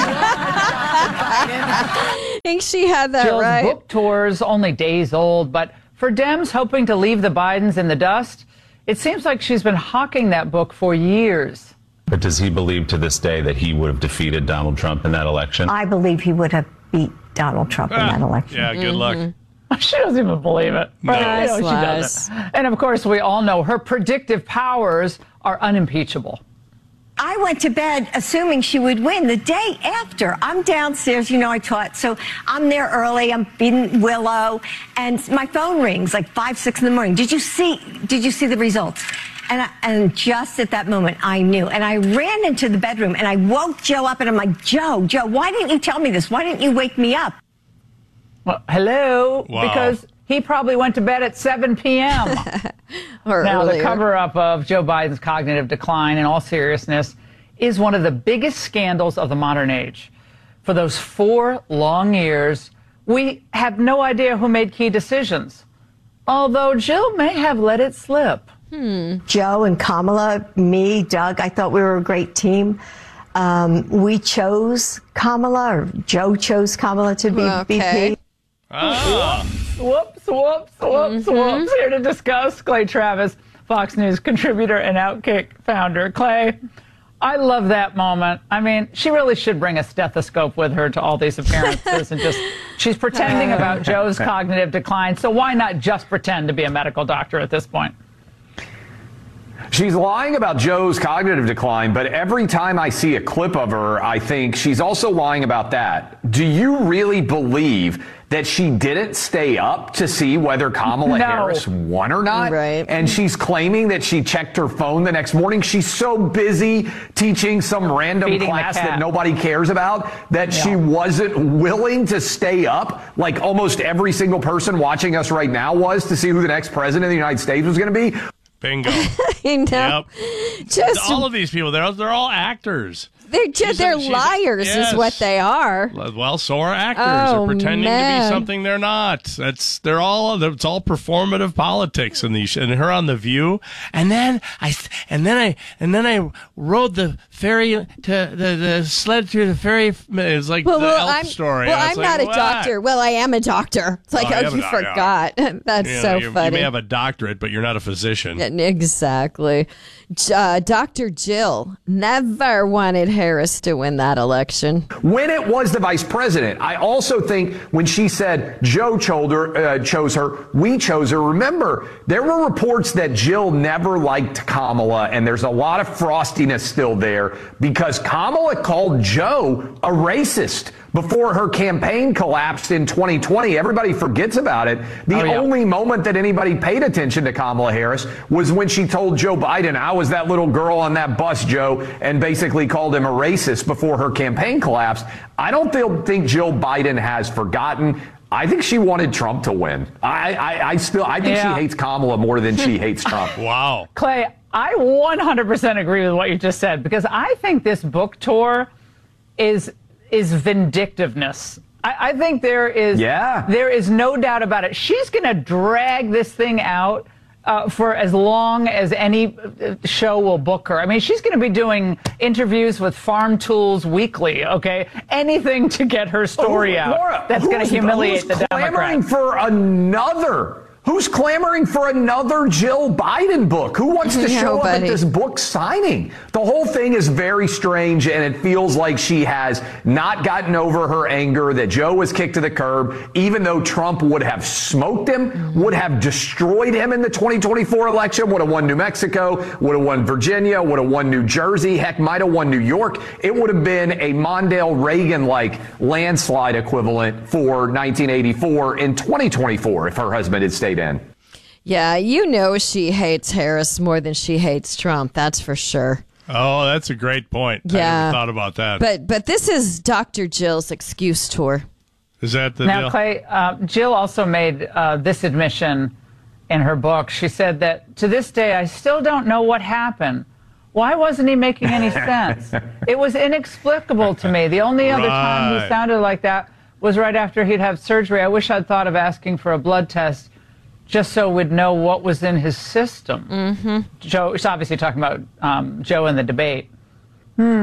I think she had that Jill's right. book tour's only days old, but for Dems hoping to leave the Bidens in the dust, it seems like she's been hawking that book for years. But does he believe to this day that he would have defeated Donald Trump in that election? I believe he would have beat Donald Trump in that election. Yeah, good luck. She doesn't even believe it. No. Right? You know, she Nice doesn't. And of course, we all know her predictive powers are unimpeachable. I went to bed assuming she would win the day after. I'm downstairs, you know, I taught, so I'm there early. I'm feeding Willow, and my phone rings like five, six in the morning. Did you see? Did you see the results? And, I, and just at that moment, I knew. And I ran into the bedroom and I woke Joe up, and I'm like, Joe, Joe, why didn't you tell me this? Why didn't you wake me up? Well, hello, Wow. because he probably went to bed at seven p.m. Or Now, earlier. the cover-up of Joe Biden's cognitive decline, in all seriousness, is one of the biggest scandals of the modern age. For those four long years, we have no idea who made key decisions, although Jill may have let it slip. Hmm. Joe and Kamala, me, Doug, I thought we were a great team. Um, we chose Kamala, or Joe chose Kamala to be Okay. V P. Ah. Whoops, whoops, whoops, whoops. Here to discuss, Clay Travis, Fox News contributor and Outkick founder. Clay, I love that moment. I mean, she really should bring a stethoscope with her to all these appearances and just, she's pretending about Joe's cognitive decline, so why not just pretend to be a medical doctor at this point? She's lying about Joe's cognitive decline, but every time I see a clip of her, I think she's also lying about that. Do you really believe that she didn't stay up to see whether Kamala No. Harris won or not? Right. And she's claiming that she checked her phone the next morning. She's so busy teaching some random Feeding the class cat. that nobody cares about that Yeah. she wasn't willing to stay up like almost every single person watching us right now was to see who the next president of the United States was going to be. Bingo. I know. Yep. Just all of these people, they're, they're all actors. they're just She's a- they're she's a- liars, yes. is what they are. Well, so are actors. Oh, they're pretending to man. be something they're not. That's they're all. It's all performative politics, and these and her on The View. And then I and then I and then I rode the ferry to the, the sled through the ferry. It's like Well, the well, elf I'm, story. well, I I'm was like, not a "What?" doctor. Well, I am a doctor. It's like, Oh, oh, you am a you doc- forgot. That's You know, so you, funny. You may have a doctorate, but you're not a physician. Yeah, exactly. Uh, Doctor Jill never wanted Harris to win that election. When it was the vice president, I also think when she said Joe chose her, uh, chose her, we chose her. Remember, there were reports that Jill never liked Kamala, and there's a lot of frostiness still there because Kamala called Joe a racist before her campaign collapsed in twenty twenty. Everybody forgets about it. The Oh, yeah. only moment that anybody paid attention to Kamala Harris was when she told Joe Biden, I was that little girl on that bus, Joe, and basically called him a racist before her campaign collapsed. I don't feel, think Jill Biden has forgotten. I think she wanted Trump to win. I, I, I still, I think Yeah. she hates Kamala more than she hates Trump. Wow. Clay, I one hundred percent agree with what you just said because I think this book tour is is vindictiveness. I, I think there is Yeah. there is no doubt about it. She's going to drag this thing out uh, for as long as any uh, show will book her. I mean, she's going to be doing interviews with Farm Tools Weekly. Okay, anything to get her story Oh, out. Laura, That's going to who's- humiliate who's the clamoring Democrats. for another Who's clamoring for another Jill Biden book? Who wants to show Nobody. up at this book signing? The whole thing is very strange, and it feels like she has not gotten over her anger that Joe was kicked to the curb, even though Trump would have smoked him, would have destroyed him in the twenty twenty-four election, would have won New Mexico, would have won Virginia, would have won New Jersey, heck, might have won New York. It would have been a Mondale Reagan-like landslide equivalent for nineteen eighty-four in twenty twenty-four if her husband had stayed in. Yeah, you know she hates Harris more than she hates Trump. That's for sure. Oh, that's a great point. I Yeah. never thought about that. But but this is Doctor Jill's excuse tour. Is that the now, deal? Clay, uh, Jill also made uh, this admission in her book. She said that, to this day, I still don't know what happened. Why wasn't he making any sense? It was inexplicable to me. The only other time Right. he sounded like that was right after he'd have surgery. I wish I'd thought of asking for a blood test just so we'd know what was in his system. Mm-hmm. Joe, she's obviously talking about um, Joe in the debate. Hmm.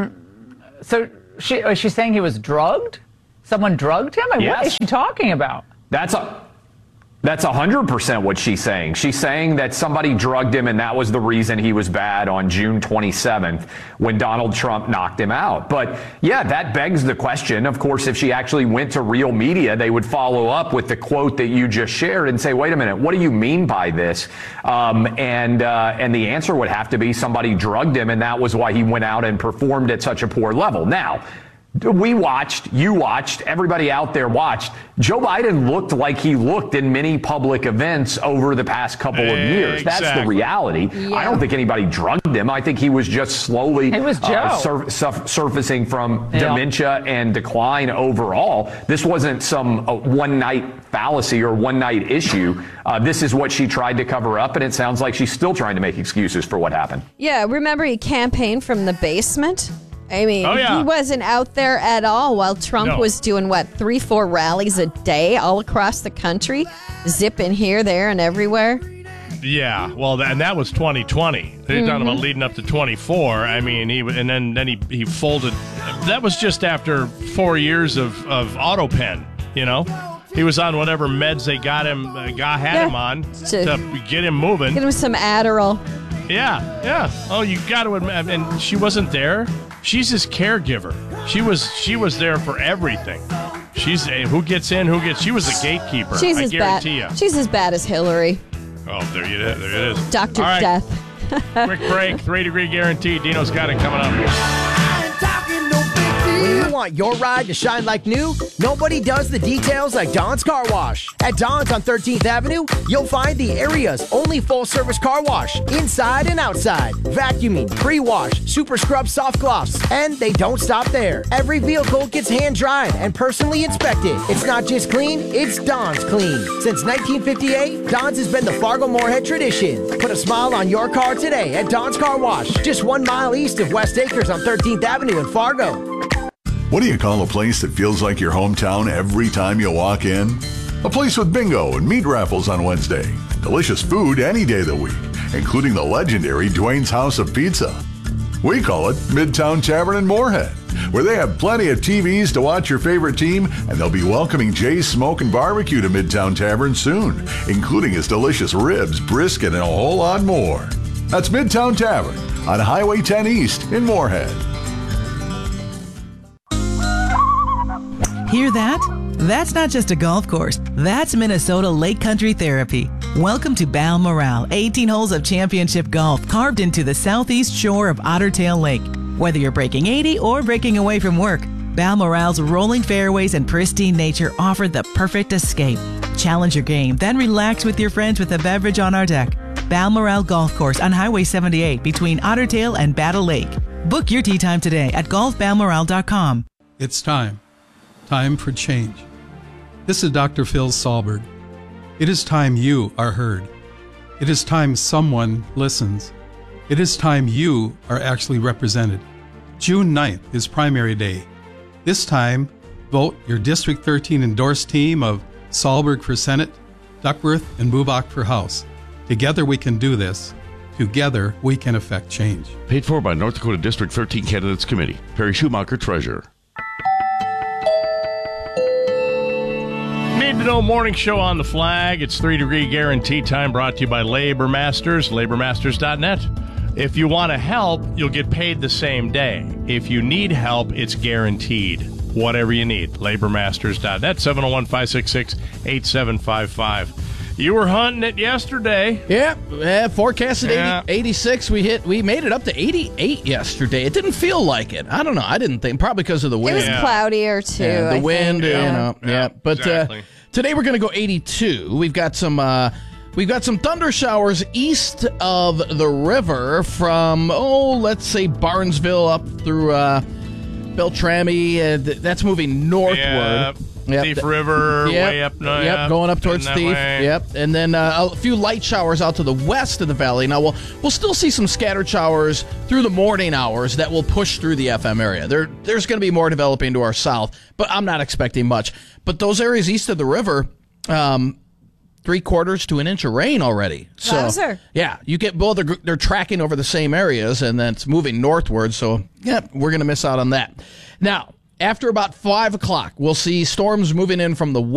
So she, is she saying he was drugged? Someone drugged him? I mean, What Yes. is she talking about? That's a That's one hundred percent what she's saying. She's saying that somebody drugged him, and that was the reason he was bad on June twenty-seventh when Donald Trump knocked him out. But, yeah, that begs the question. Of course, if she actually went to real media, they would follow up with the quote that you just shared and say, wait a minute, what do you mean by this? Um, and, uh, and the answer would have to be somebody drugged him, and that was why he went out and performed at such a poor level. Now, we watched, you watched, everybody out there watched. Joe Biden looked like he looked in many public events over the past couple of years. That's the Exactly. reality. Yeah. I don't think anybody drugged him. I think he was just slowly It was Joe. uh, sur- sur- surfacing from Yeah. dementia and decline overall. This wasn't some uh, one-night fallacy or one-night issue. Uh, this is what she tried to cover up, and it sounds like she's still trying to make excuses for what happened. Yeah, remember he campaigned from the basement? I mean, Oh, yeah. he wasn't out there at all while Trump No. was doing, what, three, four rallies a day all across the country, zipping here, there, and everywhere. Yeah, well, th- and that was twenty twenty. They're talking about leading up to twenty-four. I mean, he w- and then then he he folded. That was just after four years of of AutoPen. You know, he was on whatever meds they got him, uh, got had Yeah. him on To- to get him moving. Get him some Adderall. Yeah, yeah. Oh, you got to admit, and she wasn't there. She's his caregiver. She was she was there for everything. She's a, who gets in, who gets. She was the gatekeeper. She's I as bad. guarantee you. She's as bad as Hillary. Oh, there you there it is. Doctor All right, Death. quick break. Three degree guarantee. Dino's got it coming up. When you want your ride to shine like new, nobody does the details like Don's Car Wash. At Don's on thirteenth Avenue, you'll find the area's only full-service car wash, inside and outside. Vacuuming, pre-wash, super scrub soft gloss. And they don't stop there. Every vehicle gets hand-dried and personally inspected. It's not just clean, it's Don's clean. Since nineteen fifty-eight, Don's has been the Fargo-Moorhead tradition. Put a smile on your car today at Don's Car Wash, just one mile east of West Acres on thirteenth Avenue in Fargo. What do you call a place that feels like your hometown every time you walk in? A place with bingo and meat raffles on Wednesday. Delicious food any day of the week, including the legendary Dwayne's House of Pizza. We call it Midtown Tavern in Moorhead, where they have plenty of T Vs to watch your favorite team, and they'll be welcoming Jay's Smoke and Barbecue to Midtown Tavern soon, including his delicious ribs, brisket, and a whole lot more. That's Midtown Tavern on Highway ten East in Moorhead. Hear that? That's not just a golf course. That's Minnesota Lake Country Therapy. Welcome to Balmoral, eighteen holes of championship golf carved into the southeast shore of Otter Tail Lake. Whether you're breaking eighty or breaking away from work, Balmoral's rolling fairways and pristine nature offer the perfect escape. Challenge your game, then relax with your friends with a beverage on our deck. Balmoral Golf Course on Highway seventy-eight between Otter Tail and Battle Lake. Book your tee time today at golf balmoral dot com. It's time. Time for change. This is Doctor Phil Sahlberg. It is time you are heard. It is time someone listens. It is time you are actually represented. June ninth is primary day. This time, vote your District thirteen endorsed team of Sahlberg for Senate, Duckworth, and Bubach for House. Together we can do this. Together we can affect change. Paid for by North Dakota District thirteen Candidates Committee. Perry Schumacher, Treasurer. Need to Know Morning Show on the flag. It's three-degree guarantee time brought to you by Labor Masters, labor masters dot net. If you want to help, you'll get paid the same day. If you need help, it's guaranteed. Whatever you need, labor masters dot net, seven oh one, five six six, eight seven five five. You were hunting it yesterday. Yeah, uh, forecasted Yeah. eighty, eighty-six. We hit. We made it up to eighty-eight yesterday. It didn't feel like it. I don't know. I didn't think probably because of the It wind. was cloudier too. Yeah, the I wind. think. You Yeah. know. Yeah. Yeah, But exactly. uh, today we're going to go eighty-two. We've got some. Uh, we've got some thunder showers east of the river from oh, let's say Barnesville up through uh, Beltrami. Uh, th- that's moving northward. Yeah. Yep. Thief River, Yep. way up. No, Yep, yeah, going up towards heading Thief. that way. Yep, and then uh, a few light showers out to the west of the valley. Now we'll we'll still see some scattered showers through the morning hours that will push through the F M area. There there's going to be more developing to our south, but I'm not expecting much. But those areas east of the river, um, three quarters to an inch of rain already. So Wowzer. yeah, you get both. They're, they're tracking over the same areas, and then it's moving northward. So yeah, we're going to miss out on that. Now after about five o'clock, we'll see storms moving in from the west.